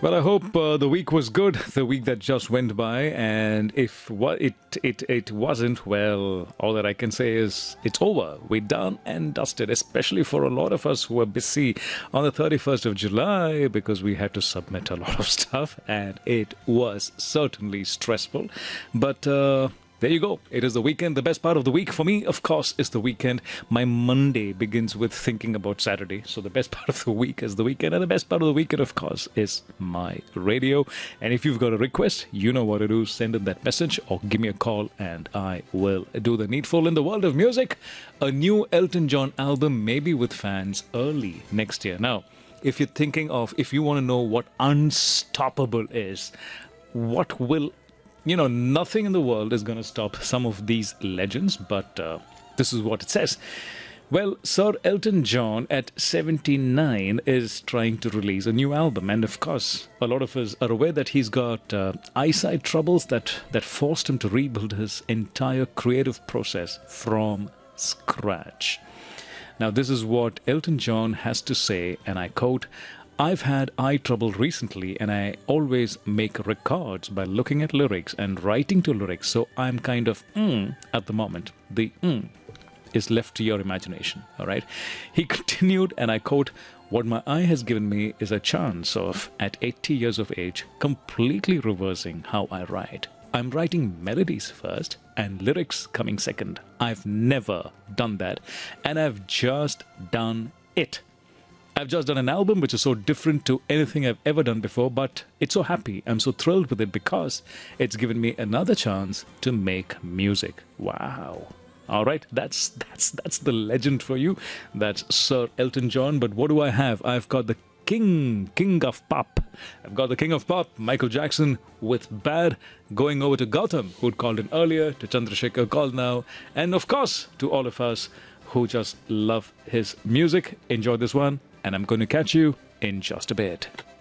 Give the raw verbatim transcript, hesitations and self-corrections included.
Well, I hope uh, the week was good, the week that just went by, and if what it it it wasn't, well, all that I can say is it's over. We're done and dusted, especially for a lot of us who were busy on the thirty-first of July because we had to submit a lot of stuff, and it was certainly stressful. But uh, there you go. It is the weekend. The best part of the week for me, of course, is the weekend. My Monday begins with thinking about Saturday. So the best part of the week is the weekend. And the best part of the weekend, of course, is my radio. And if you've got a request, you know what to do. Send in that message or give me a call and I will do the needful. In the world of music, a new Elton John album may be with fans early next year. Now, if you're thinking of, if you want to know what Unstoppable is, what will You know, nothing in the world is going to stop some of these legends, but uh, this is what it says. Well, Sir Elton John at seventy-nine is trying to release a new album. And of course, a lot of us are aware that he's got uh, eyesight troubles that, that forced him to rebuild his entire creative process from scratch. Now, this is what Elton John has to say, and I quote, "I've had eye trouble recently and I always make records by looking at lyrics and writing to lyrics, so I'm kind of mm at the moment. The mm is left to your imagination." All right. He continued, and I quote, "What my eye has given me is a chance of, at eighty years of age, completely reversing how I write. I'm writing melodies first and lyrics coming second. I've never done that, and I've just done it. I've just done an album which is so different to anything I've ever done before, but it's so happy. I'm so thrilled with it because it's given me another chance to make music." Wow. All right, that's that's that's the legend for you. That's Sir Elton John. But what do I have? I've got the king, king of pop. I've got the king of pop, Michael Jackson, with Bad, going over to Gautam, who'd called in earlier, to Chandrasekhar called now, and of course to all of us who just love his music. Enjoy this one. And I'm going to catch you in just a bit.